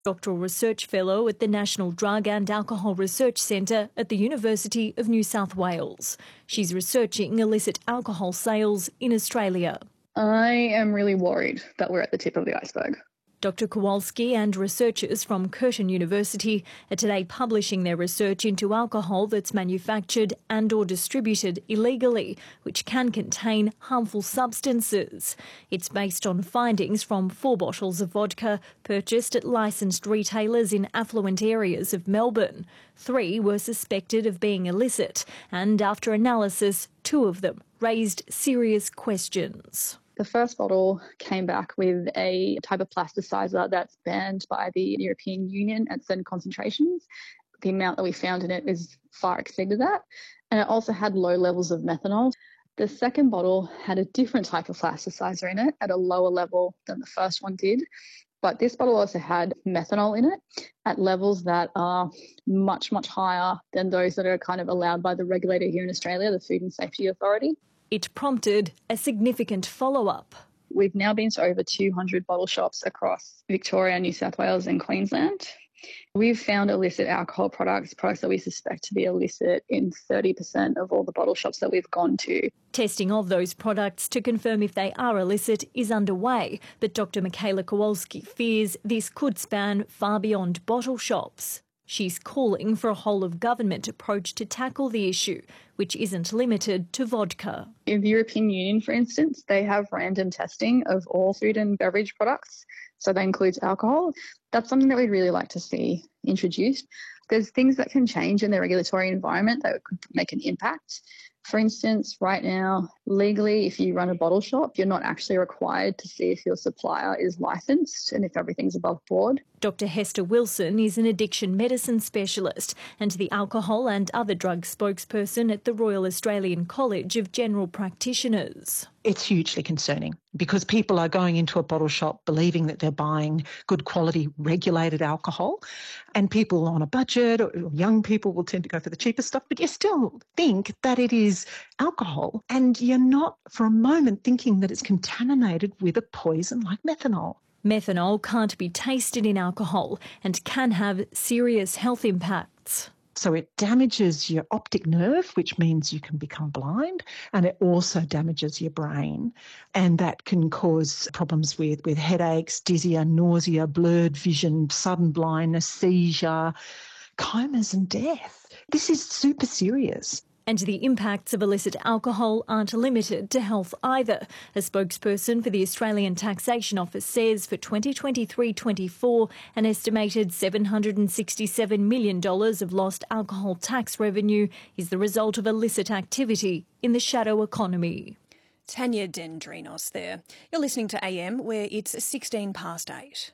Doctoral Research Fellow at the National Drug and Alcohol Research Centre at the University of New South Wales. She's researching illicit alcohol sales in Australia. I am really worried that we're at the tip of the iceberg. Dr Kowalski and researchers from Curtin University are today publishing their research into alcohol that's manufactured and or distributed illegally, which can contain harmful substances. It's based on findings from 4 bottles of vodka purchased at licensed retailers in affluent areas of Melbourne. 3 were suspected of being illicit, and after analysis, 2 of them raised serious questions. The first bottle came back with a type of plasticizer that's banned by the European Union at certain concentrations. The amount that we found in it is far exceeded that. And it also had low levels of methanol. The second bottle had a different type of plasticizer in it at a lower level than the first one did. But this bottle also had methanol in it at levels that are much, much higher than those that are kind of allowed by the regulator here in Australia, the Food and Safety Authority. It prompted a significant follow-up. We've now been to over 200 bottle shops across Victoria, New South Wales and Queensland. We've found illicit alcohol products that we suspect to be illicit in 30% of all the bottle shops that we've gone to. Testing of those products to confirm if they are illicit is underway, but Dr Michaela Kowalski fears this could span far beyond bottle shops. She's calling for a whole-of-government approach to tackle the issue, which isn't limited to vodka. In the European Union, for instance, they have random testing of all food and beverage products, so that includes alcohol. That's something that we'd really like to see introduced. There's things that can change in the regulatory environment that could make an impact. For instance, right now, legally, if you run a bottle shop, you're not actually required to see if your supplier is licensed and if everything's above board. Dr Hester Wilson is an addiction medicine specialist and the alcohol and other drug spokesperson at the Royal Australian College of General Practitioners. It's hugely concerning because people are going into a bottle shop believing that they're buying good quality regulated alcohol, and people on a budget or young people will tend to go for the cheaper stuff, but you still think that it is alcohol and you're not for a moment thinking that it's contaminated with a poison like methanol. Methanol can't be tasted in alcohol and can have serious health impacts. So it damages your optic nerve, which means you can become blind, and it also damages your brain. And that can cause problems with headaches, dizziness, nausea, blurred vision, sudden blindness, seizure, comas and death. This is super serious. And the impacts of illicit alcohol aren't limited to health either. A spokesperson for the Australian Taxation Office says for 2023-24, an estimated $767 million of lost alcohol tax revenue is the result of illicit activity in the shadow economy. Tanya Dendrinos there. You're listening to AM, where it's 16 past 8.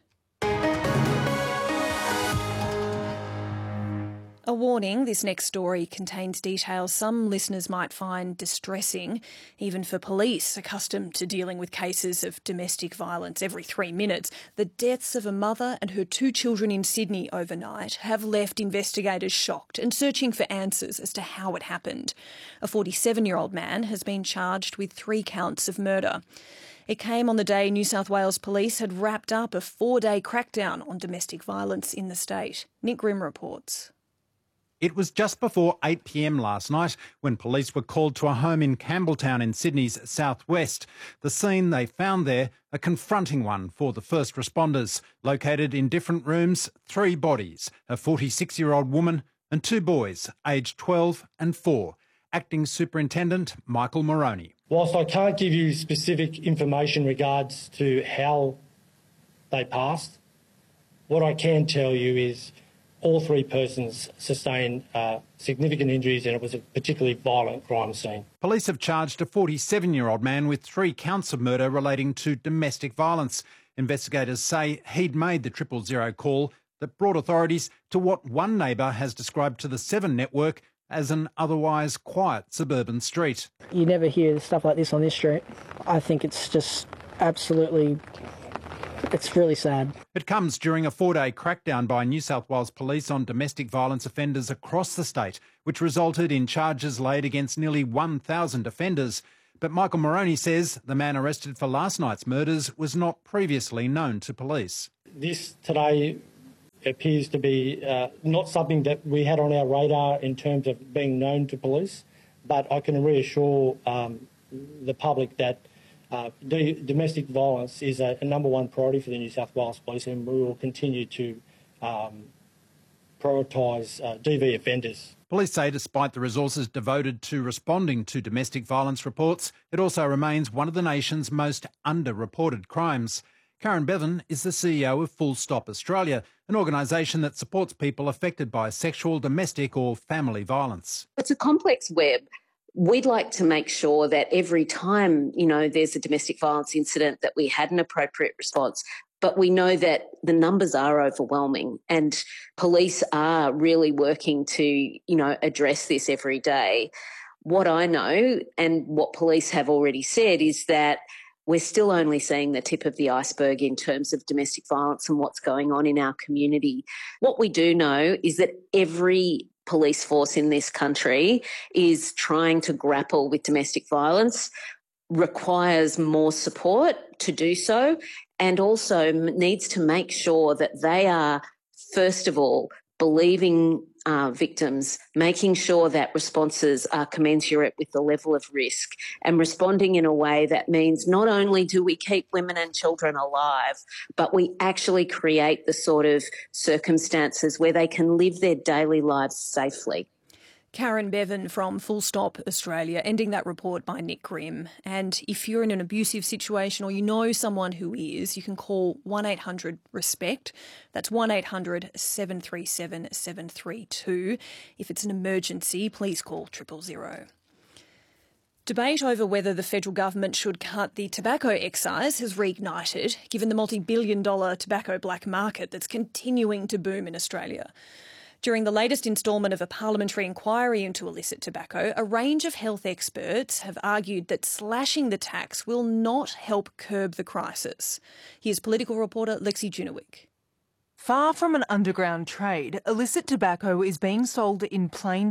A warning, this next story contains details some listeners might find distressing, even for police accustomed to dealing with cases of domestic violence every 3 minutes. The deaths of a mother and her 2 children in Sydney overnight have left investigators shocked and searching for answers as to how it happened. A 47-year-old man has been charged with 3 counts of murder. It came on the day New South Wales Police had wrapped up a 4-day crackdown on domestic violence in the state. Nick Grimm reports. It was just before 8 p.m. last night when police were called to a home in Campbelltown in Sydney's southwest. The scene they found there, a confronting one for the first responders. Located in different rooms, 3 bodies, a 46-year-old woman and 2 boys, aged 12 and 4. Acting Superintendent Michael Moroney. Whilst I can't give you specific information regards to how they passed, what I can tell you is all 3 persons sustained significant injuries, and it was a particularly violent crime scene. Police have charged a 47-year-old man with 3 counts of murder relating to domestic violence. Investigators say he'd made the 000 call that brought authorities to what one neighbour has described to the 7 network as an otherwise quiet suburban street. You never hear stuff like this on this street. I think it's just absolutely... It's really sad. It comes during a 4-day crackdown by New South Wales Police on domestic violence offenders across the state, which resulted in charges laid against nearly 1,000 offenders. But Michael Moroney says the man arrested for last night's murders was not previously known to police. This today appears to be not something that we had on our radar in terms of being known to police, but I can reassure the public that domestic violence is a number one priority for the New South Wales Police, and we will continue to prioritise DV offenders. Police say despite the resources devoted to responding to domestic violence reports, it also remains one of the nation's most underreported crimes. Karen Bevan is the CEO of Full Stop Australia, an organisation that supports people affected by sexual, domestic or family violence. It's a complex web. We'd like to make sure that every time, there's a domestic violence incident that we had an appropriate response. But we know that the numbers are overwhelming and police are really working to, address this every day. What I know and what police have already said is that we're still only seeing the tip of the iceberg in terms of domestic violence and what's going on in our community. What we do know is that every police force in this country is trying to grapple with domestic violence, requires more support to do so, and also needs to make sure that they are, first of all, believing victims, making sure that responses are commensurate with the level of risk and responding in a way that means not only do we keep women and children alive, but we actually create the sort of circumstances where they can live their daily lives safely. Karen Bevan from Full Stop Australia, ending that report by Nick Grimm. And if you're in an abusive situation or you know someone who is, you can call 1-800-RESPECT. That's 1-800-737-732. If it's an emergency, please call 000. Debate over whether the federal government should cut the tobacco excise has reignited, given the multi-billion-dollar tobacco black market that's continuing to boom in Australia. During the latest instalment of a parliamentary inquiry into illicit tobacco, a range of health experts have argued that slashing the tax will not help curb the crisis. Here's political reporter Lexi Junowick. Far from an underground trade, illicit tobacco is being sold in plain